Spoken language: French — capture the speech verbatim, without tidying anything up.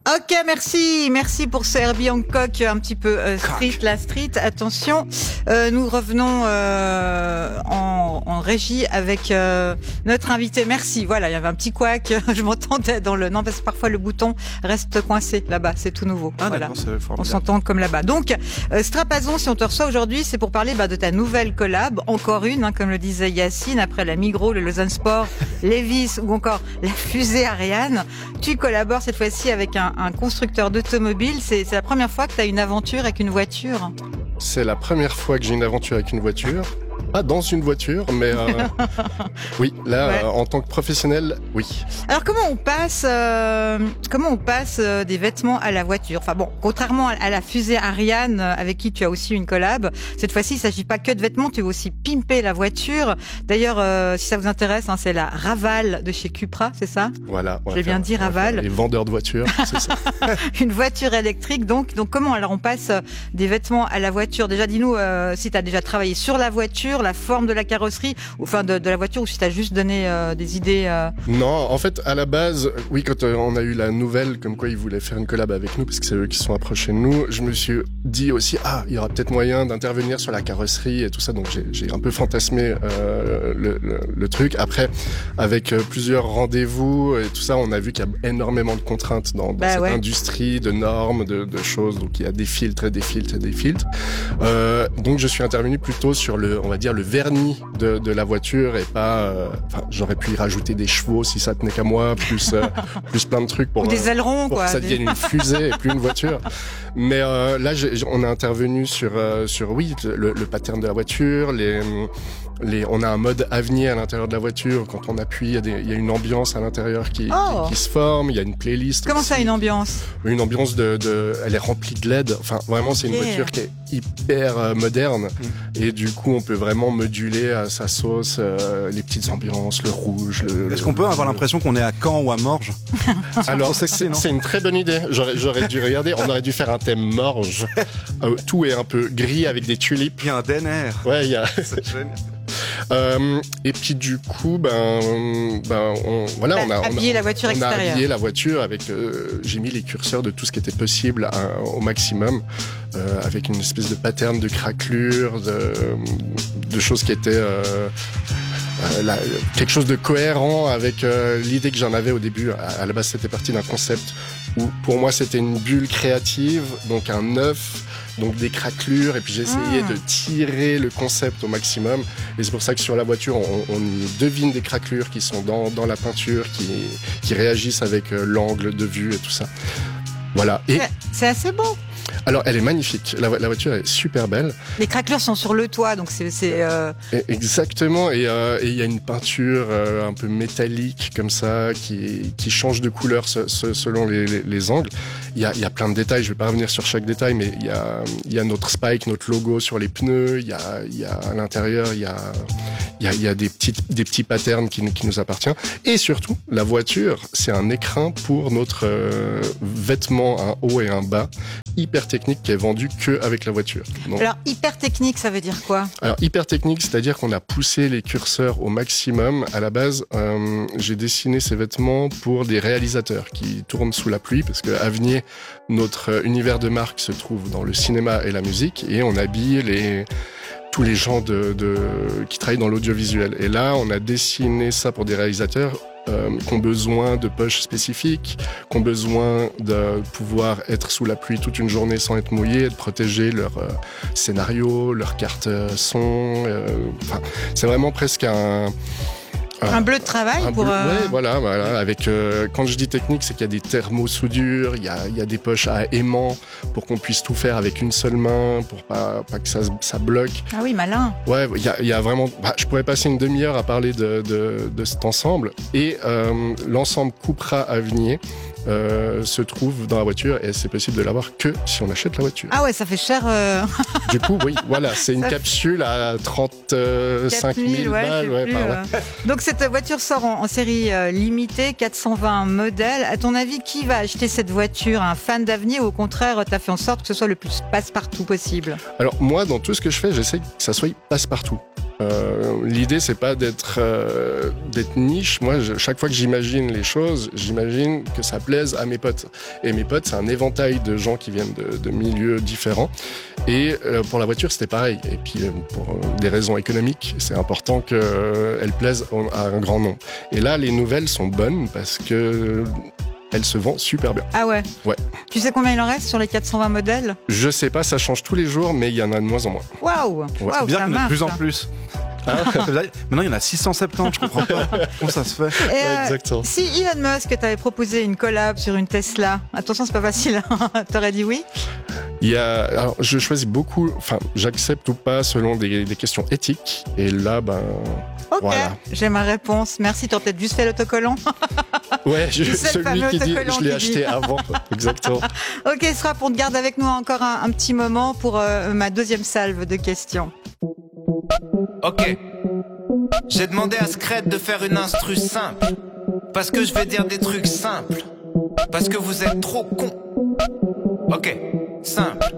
Ok, merci, merci pour ce Herbie Hancock un petit peu euh, street, Coq. la street. Attention, euh, nous revenons euh, en, en régie avec euh, notre invité. Merci. Voilà, il y avait un petit couac. Je m'entendais dans le non parce que parfois le bouton reste coincé là-bas. C'est tout nouveau. Ah, voilà, d'accord, c'est on formidable. s'entend comme là-bas. Donc, euh, Strapazon, si on te reçoit aujourd'hui, c'est pour parler bah, de ta nouvelle collab, encore une, hein, comme le disait Yacine, après la Migros, le Lausanne Sport, Levi's ou encore la fusée Ariane. Tu collabores cette fois-ci avec un un constructeur d'automobile. C'est, c'est la première fois que tu as une aventure avec une voiture. C'est la première fois que j'ai une aventure avec une voiture. Pas dans une voiture, mais euh, oui, là, Ouais. euh, en tant que professionnel, oui. Alors comment on passe, euh, comment on passe euh, des vêtements à la voiture? Enfin bon, contrairement à, à la fusée Ariane euh, avec qui tu as aussi une collab, cette fois-ci il s'agit pas que de vêtements, tu veux aussi pimper la voiture. D'ailleurs, euh, si ça vous intéresse, hein, c'est la Raval de chez Cupra, c'est ça? Voilà. on va J'ai bien faire- dit on va Raval. faire Les vendeurs de voitures, c'est ça. Une voiture électrique, donc. Donc comment alors on passe euh, des vêtements à la voiture? Déjà, dis-nous euh, si tu as déjà travaillé sur la voiture, la forme de la carrosserie, ou enfin de, de la voiture, ou si tu as juste donné euh, des idées. Euh... Non, en fait, à la base, oui, quand euh, on a eu la nouvelle, comme quoi ils voulaient faire une collab avec nous, parce que c'est eux qui se sont approchés de nous, je me suis dit aussi, ah, il y aura peut-être moyen d'intervenir sur la carrosserie et tout ça, donc j'ai, j'ai un peu fantasmé euh, le, le, le truc. Après, avec euh, plusieurs rendez-vous et tout ça, on a vu qu'il y a énormément de contraintes dans, dans Bah cette ouais. industrie, de normes, de, de choses, donc il y a des filtres et des filtres et des filtres. Euh, donc je suis intervenu plutôt sur le, on va dire, le vernis de, de la voiture et pas, euh, enfin, j'aurais pu y rajouter des chevaux si ça tenait qu'à moi, plus, euh, plus plein de trucs pour, Ou des euh, ailerons, pour quoi. que ça des- devienne une fusée et plus une voiture. Mais euh, là, j'ai, on a intervenu sur, euh, sur oui, le, le pattern de la voiture, les, les, on a un mode avenir à l'intérieur de la voiture. Quand on appuie, il y a, des, il y a une ambiance à l'intérieur qui, Oh. qui, qui se forme. Il y a une playlist. Comment aussi. ça, une ambiance? Une ambiance de, de, elle est remplie de L E D. Enfin, vraiment, c'est une Ok. voiture qui est hyper euh, moderne. Et du coup, on peut vraiment moduler à sa sauce euh, les petites ambiances, le rouge. Le, Est-ce qu'on peut avoir le- l'impression qu'on est à Caen ou à Morges? Alors, sexy, c'est, non c'est une très bonne idée. J'aurais, j'aurais dû regarder. On aurait dû faire un thème Morges. Euh, tout est un peu gris avec des tulipes. Il y a un D N R. Ouais, il y a. C'est génial. Euh, et puis du coup, ben, ben, on, voilà, on a, on a Habiller la voiture on a extérieure. habillé la voiture avec. Euh, j'ai mis les curseurs de tout ce qui était possible à- au maximum, euh, avec une espèce de pattern de craquelure, de, de choses qui étaient. Euh, euh, la- quelque chose de cohérent avec euh, l'idée que j'en avais au début. À, à la base, c'était parti d'un concept où, pour moi, c'était une bulle créative, donc un œuf, donc des craquelures, et puis j'ai essayé Mmh. de tirer le concept au maximum. Et c'est pour ça que sur la voiture, on, on y devine des craquelures qui sont dans, dans la peinture, qui, qui réagissent avec euh, l'angle de vue et tout ça. Voilà. Et C'est- C'est assez beau. alors, elle est magnifique. La, vo- la voiture est super belle. Les craquelures sont sur le toit, donc c'est, c'est euh, Et- Exactement, et euh, et il y a une peinture euh, un peu métallique comme ça qui, qui change de couleur se- se- selon les, les, les angles. Il y a, il y a plein de détails, je vais pas revenir sur chaque détail, mais il y a, il y a notre spike, notre logo sur les pneus, il y a, il y a à l'intérieur, il y a, il y a, il y a des, petites, des petits patterns qui, qui nous appartiennent. Et surtout, la voiture, c'est un écrin pour notre euh, vêtement, un haut et un bas, hyper technique qui est vendu que avec la voiture. Donc, alors hyper technique, ça veut dire quoi? alors hyper technique, c'est-à-dire qu'on a poussé les curseurs au maximum. À la base, euh, j'ai dessiné ces vêtements pour des réalisateurs qui tournent sous la pluie, parce que Avenir, notre euh, univers de marque, se trouve dans le cinéma et la musique, et on habille les tous les gens de, de qui travaillent dans l'audiovisuel. Et là, on a dessiné ça pour des réalisateurs euh, qui ont besoin de poches spécifiques, qui ont besoin de pouvoir être sous la pluie toute une journée sans être mouillés, de protéger leur euh, scénario, leur carte euh, son. Euh, enfin, c'est vraiment presque un Un bleu de travail un pour. bleu- euh, ouais, voilà, voilà. Avec euh, quand je dis technique, c'est qu'il y a des thermosoudures, il y a, il y a des poches à aimant pour qu'on puisse tout faire avec une seule main, pour pas, pas que ça, ça bloque. Ah oui, malin. Ouais, il y a, il y a vraiment. Bah, je pourrais passer une demi-heure à parler de, de, de cet ensemble. Et euh, l'ensemble Cupra Avenir euh, se trouve dans la voiture, et c'est possible de l'avoir que si on achète la voiture. Ah ouais, ça fait cher. Euh... Du coup, oui, voilà, c'est une Ça fait- capsule à trente-cinq mille ouais, balles. je sais Ouais, plus, par là. euh. Donc cette voiture sort en, en série euh, limitée, quatre cent vingt modèles. À ton avis, qui va acheter cette voiture? Un fan d'Avenir ou au contraire, t'as fait en sorte que ce soit le plus passe-partout possible? Alors moi, dans tout ce que je fais, j'essaie que ça soit passe-partout. Euh, l'idée, c'est pas d'être euh, d'être niche. Moi, je, chaque fois que j'imagine les choses, j'imagine que ça plaise à mes potes. Et mes potes, c'est un éventail de gens qui viennent de, de milieux différents. Et euh, pour la voiture, c'était pareil. Et puis, euh, pour euh, des raisons économiques, c'est important qu'elle euh, plaise à un grand nombre. Et là, les nouvelles sont bonnes parce que elle se vend super bien. Ah ouais? Ouais. Tu sais combien il en reste sur les quatre cent vingt modèles? Je sais pas, ça change tous les jours, mais il y en a de moins en moins. Waouh! Ouais. Waouh, C'est bien ça qu'il y en a de marche, plus en ça. plus. Ah, maintenant, il y en a six cent soixante-dix, je comprends pas. Comment ça se fait? Et, euh, Exactement. si Elon Musk t'avait proposé une collab sur une Tesla, attention, c'est pas facile, hein. T'aurais dit oui? Il y a, alors, je choisis beaucoup, enfin, j'accepte ou pas selon des, des questions éthiques. Et là, ben, Ok, voilà. j'ai ma réponse. Merci, t'as peut-être juste fait l'autocollant. Ouais, je, C'est le celui fameux qui dit, autocollant je l'ai qui acheté dit. avant. Exactement. Ok, Srap, on te garde avec nous encore un, un petit moment pour euh, ma deuxième salve de questions. Ok. J'ai demandé à Scred de faire une instru simple. Parce que je vais dire des trucs simples. Parce que vous êtes trop cons. Ok, simple.